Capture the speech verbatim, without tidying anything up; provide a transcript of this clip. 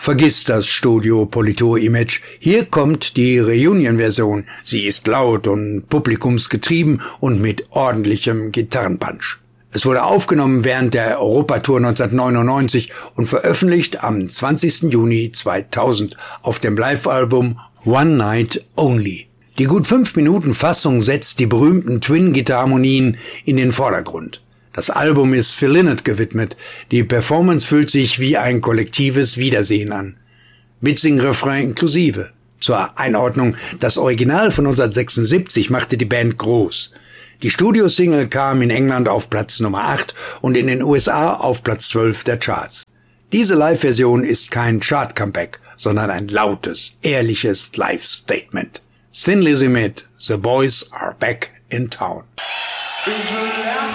Vergiss das Studio Politur-Image. Hier kommt die Reunion-Version. Sie ist laut und publikumsgetrieben und mit ordentlichem Gitarrenpunch. Es wurde aufgenommen während der Europatour neunzehnhundertneunundneunzig und veröffentlicht am zwanzigsten Juni zweitausend auf dem Live-Album One Night Only. Die gut fünf Minuten Fassung setzt die berühmten Twin-Gitarrenharmonien in den Vordergrund. Das Album ist Phil Lynott gewidmet. Die Performance fühlt sich wie ein kollektives Wiedersehen an. Mitsing-Refrain inklusive. Zur Einordnung, das Original von neunzehnhundertsechsundsiebzig machte die Band groß. Die Studiosingle kam in England auf Platz Nummer acht und in den U S A auf Platz zwölf der Charts. Diese Live-Version ist kein Chart-Comeback, sondern ein lautes, ehrliches Live-Statement. Thin Lizzy mit The Boys Are Back in Town.